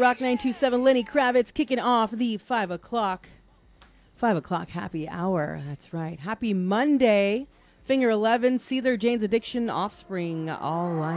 Rock 927. Lenny Kravitz kicking off the 5 o'clock happy hour. That's right. Happy Monday. Finger 11, Seether, Jane's Addiction, Offspring, All I